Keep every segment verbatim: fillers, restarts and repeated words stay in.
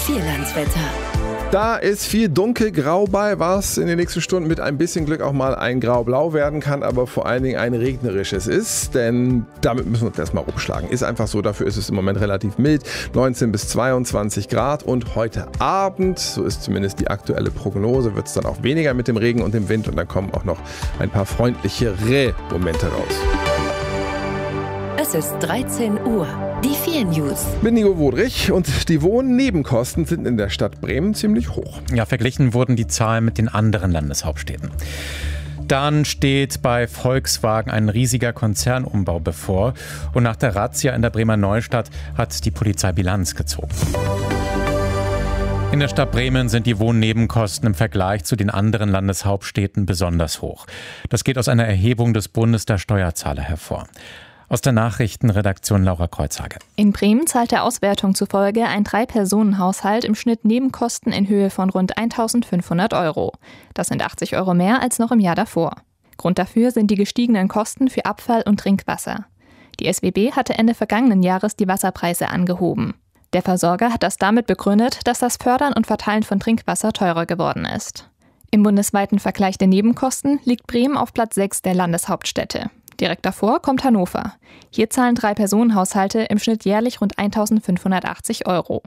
Vierlandswetter. Da ist viel dunkelgrau bei, was in den nächsten Stunden mit ein bisschen Glück auch mal ein grau-blau werden kann, aber vor allen Dingen ein regnerisches ist, denn damit müssen wir uns erstmal rumschlagen. Ist einfach so, dafür ist es im Moment relativ mild, neunzehn bis zweiundzwanzig Grad und heute Abend, so ist zumindest die aktuelle Prognose, wird es dann auch weniger mit dem Regen und dem Wind und dann kommen auch noch ein paar freundlichere Momente raus. Es ist dreizehn Uhr. Die vier News. Mit Nico Wodrich und die Wohnnebenkosten sind in der Stadt Bremen ziemlich hoch. Ja, verglichen wurden die Zahlen mit den anderen Landeshauptstädten. Dann steht bei Volkswagen ein riesiger Konzernumbau bevor und nach der Razzia in der Bremer Neustadt hat die Polizei Bilanz gezogen. In der Stadt Bremen sind die Wohnnebenkosten im Vergleich zu den anderen Landeshauptstädten besonders hoch. Das geht aus einer Erhebung des Bundes der Steuerzahler hervor. Aus der Nachrichtenredaktion Laura Kreuzhage. In Bremen zahlt der Auswertung zufolge ein Drei-Personen-Haushalt im Schnitt Nebenkosten in Höhe von rund eintausendfünfhundert Euro. Das sind achtzig Euro mehr als noch im Jahr davor. Grund dafür sind die gestiegenen Kosten für Abfall und Trinkwasser. Die S W B hatte Ende vergangenen Jahres die Wasserpreise angehoben. Der Versorger hat das damit begründet, dass das Fördern und Verteilen von Trinkwasser teurer geworden ist. Im bundesweiten Vergleich der Nebenkosten liegt Bremen auf Platz sechs der Landeshauptstädte. Direkt davor kommt Hannover. Hier zahlen Drei-Personen-Haushalte im Schnitt jährlich rund eintausendfünfhundertachtzig Euro.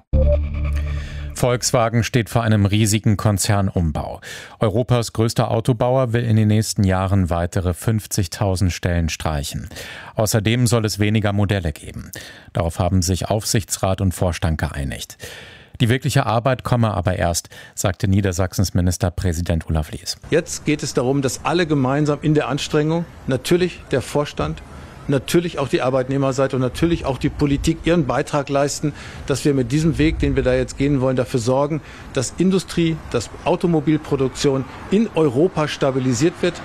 Volkswagen steht vor einem riesigen Konzernumbau. Europas größter Autobauer will in den nächsten Jahren weitere fünfzigtausend Stellen streichen. Außerdem soll es weniger Modelle geben. Darauf haben sich Aufsichtsrat und Vorstand geeinigt. Die wirkliche Arbeit komme aber erst, sagte Niedersachsens Ministerpräsident Olaf Lies. Jetzt geht es darum, dass alle gemeinsam in der Anstrengung, natürlich der Vorstand, natürlich auch die Arbeitnehmerseite und natürlich auch die Politik ihren Beitrag leisten, dass wir mit diesem Weg, den wir da jetzt gehen wollen, dafür sorgen, dass Industrie, dass Automobilproduktion in Europa stabilisiert wird.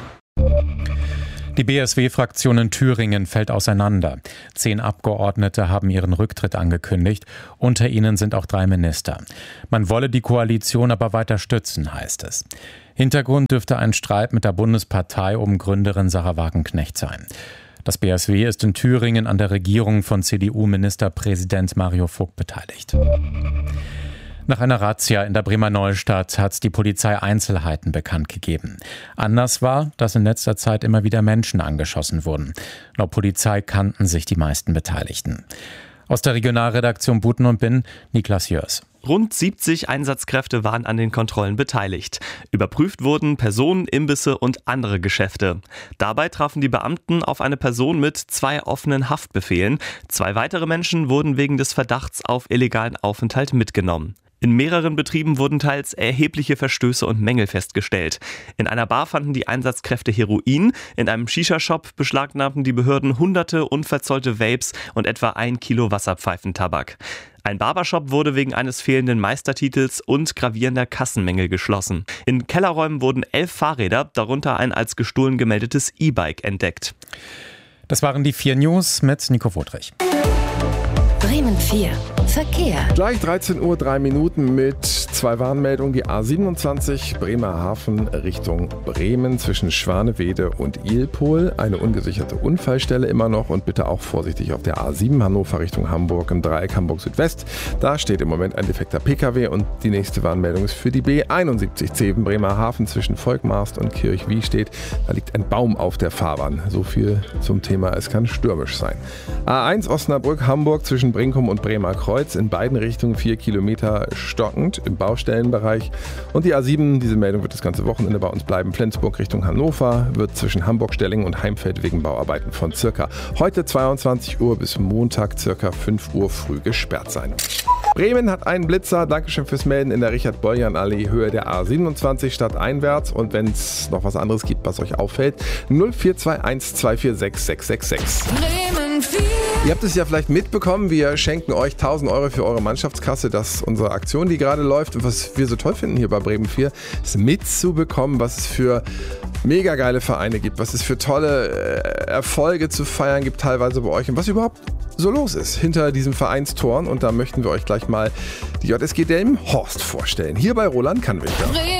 Die B S W-Fraktion in Thüringen fällt auseinander. Zehn Abgeordnete haben ihren Rücktritt angekündigt. Unter ihnen sind auch drei Minister. Man wolle die Koalition aber weiter stützen, heißt es. Hintergrund dürfte ein Streit mit der Bundespartei um Gründerin Sarah Wagenknecht sein. Das B S W ist in Thüringen an der Regierung von C D U-Ministerpräsident Mario Vogt beteiligt. Nach einer Razzia in der Bremer Neustadt hat die Polizei Einzelheiten bekannt gegeben. Anders war, dass in letzter Zeit immer wieder Menschen angeschossen wurden. Laut Polizei kannten sich die meisten Beteiligten. Aus der Regionalredaktion Buten und Binn, Niklas Jörs. Rund siebzig Einsatzkräfte waren an den Kontrollen beteiligt. Überprüft wurden Personen, Imbisse und andere Geschäfte. Dabei trafen die Beamten auf eine Person mit zwei offenen Haftbefehlen. Zwei weitere Menschen wurden wegen des Verdachts auf illegalen Aufenthalt mitgenommen. In mehreren Betrieben wurden teils erhebliche Verstöße und Mängel festgestellt. In einer Bar fanden die Einsatzkräfte Heroin, in einem Shisha-Shop beschlagnahmten die Behörden hunderte unverzollte Vapes und etwa ein Kilo Wasserpfeifentabak. Ein Barbershop wurde wegen eines fehlenden Meistertitels und gravierender Kassenmängel geschlossen. In Kellerräumen wurden elf Fahrräder, darunter ein als gestohlen gemeldetes E-Bike, entdeckt. Das waren die vier News mit Nico Wodrich. Bremen vier. Verkehr. Gleich dreizehn Uhr, drei Minuten mit zwei Warnmeldungen. Die A siebenundzwanzig Bremerhaven Richtung Bremen zwischen Schwanewede und Ilpol. Eine ungesicherte Unfallstelle immer noch und bitte auch vorsichtig auf der A sieben Hannover Richtung Hamburg im Dreieck Hamburg Südwest. Da steht im Moment ein defekter P K W und die nächste Warnmeldung ist für die B einundsiebzig Zeven Bremerhaven zwischen Volkmarst und Kirchwie steht. Da liegt ein Baum auf der Fahrbahn. So viel zum Thema, es kann stürmisch sein. A eins Osnabrück Hamburg zwischen Brinkum und Bremer Kreuz. In beiden Richtungen vier Kilometer stockend im Baustellenbereich. Und die A sieben, diese Meldung wird das ganze Wochenende bei uns bleiben. Flensburg Richtung Hannover wird zwischen Hamburg-Stellingen und Heimfeld wegen Bauarbeiten von circa heute zweiundzwanzig Uhr bis Montag circa fünf Uhr früh gesperrt sein. Bremen hat einen Blitzer. Dankeschön fürs Melden in der Richard-Bolljan-Allee Höhe der A siebenundzwanzig stadteinwärts. Und wenn es noch was anderes gibt, was euch auffällt, null vier zwei eins zwei vier sechs sechs sechs sechs. Bremen vier. Ihr habt es ja vielleicht mitbekommen, wir schenken euch tausend Euro für eure Mannschaftskasse. Das ist unsere Aktion, die gerade läuft. Und was wir so toll finden hier bei Bremen vier, ist mitzubekommen, was es für mega geile Vereine gibt, was es für tolle äh, Erfolge zu feiern gibt teilweise bei euch und was überhaupt so los ist hinter diesen Vereinstoren. Und da möchten wir euch gleich mal die J S G Delmenhorst vorstellen. Hier bei Roland Kannwinter.